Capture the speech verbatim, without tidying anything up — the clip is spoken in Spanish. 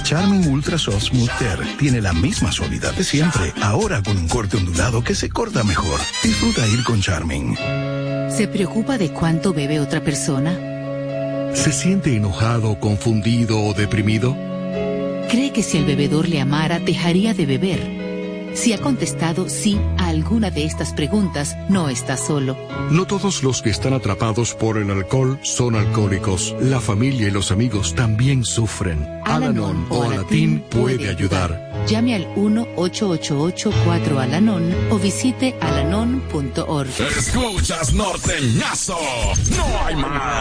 Charmin Ultra Soft Smooth Tear tiene la misma suavidad de siempre, ahora con un corte ondulado que se corta mejor. Disfruta ir con Charmin. ¿Se preocupa de cuánto bebe otra persona? ¿Se siente enojado, confundido o deprimido? ¿Cree que si el bebedor le amara, dejaría de beber? Si ha contestado sí a alguna de estas preguntas, no está solo. No todos los que están atrapados por el alcohol son alcohólicos. La familia y los amigos también sufren. Al-Anon o Alatín puede ayudar. Llame al uno ocho ocho ocho cuatro Al-Anon o visite alanon punto org. Escuchas Norteñazo. No hay más.